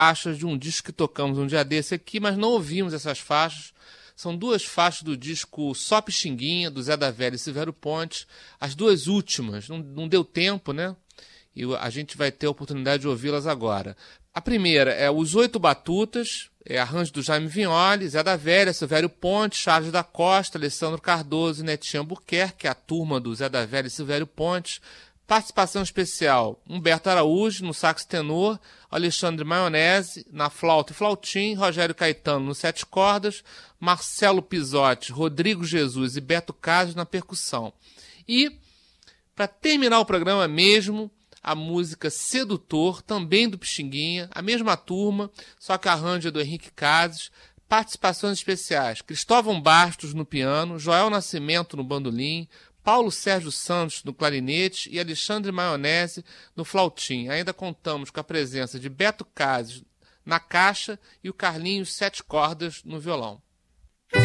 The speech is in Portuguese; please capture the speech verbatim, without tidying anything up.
faixas de um disco que tocamos um dia desse aqui, mas não ouvimos essas faixas. São duas faixas do disco Só Pixinguinha, do Zé da Velha e Silvério Pontes. As duas últimas, não, não deu tempo, né? E a gente vai ter a oportunidade de ouvi-las agora. A primeira é Os Oito Batutas, é arranjo do Jaime Vignoli, Zé da Velha, Silvério Pontes, Charles da Costa, Alessandro Cardoso e Netinho Albuquerque, a turma do Zé da Velha e Silvério Pontes. Participação especial, Humberto Araújo no sax tenor, Alexandre Maionese na flauta e flautim, Rogério Caetano no sete cordas, Marcelo Pisotti, Rodrigo Jesus e Beto Casos na percussão. E, para terminar o programa mesmo, a música Sedutor, também do Pixinguinha, a mesma turma, só que arranjo é do Henrique Cases. Participações especiais, Cristóvão Bastos no piano, Joel Nascimento no bandolim, Paulo Sérgio Santos no clarinete e Alexandre Maionese no flautim. Ainda contamos com a presença de Beto Cases na caixa e o Carlinhos Sete Cordas no violão.